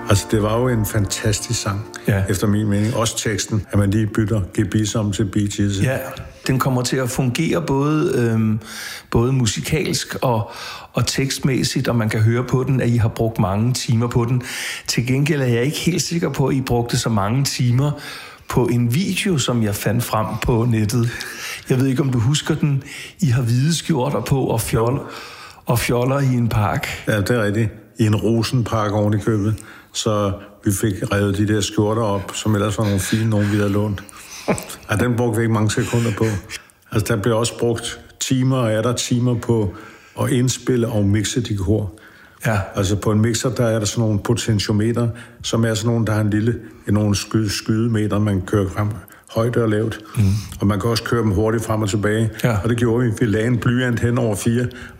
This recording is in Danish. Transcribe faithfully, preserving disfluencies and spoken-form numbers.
Altså, det var jo en fantastisk sang, ja. Efter min mening. Også teksten, at man lige bytter gebis om til Bee Gees. Ja, den kommer til at fungere både, øhm, både musikalsk og, og tekstmæssigt, og man kan høre på den, at I har brugt mange timer på den. Til gengæld er jeg ikke helt sikker på, at I brugte så mange timer på en video, som jeg fandt frem på nettet. Jeg ved ikke, om du husker den. I har hvide skjorter på og fjoller, og fjoller i en park. Ja, det er rigtigt. I en rosenpark oven i købet. Så vi fik revet de der skjorter op, som ellers var nogle fine, nogen vi havde lånt. Ja, den brugte vi ikke mange sekunder på. Altså, der blev også brugt timer, og er der timer på at indspille og mixe de kor. Ja. Altså, på en mixer, der er der sådan nogle potentiometer, som er sådan nogle, der har en lille, nogle sky, skydemeter, man kører frem højt og lavt. Mm. Og man kan også køre dem hurtigt frem og tilbage. Ja. Og det gjorde vi. Vi lagde en blyant hen over fire,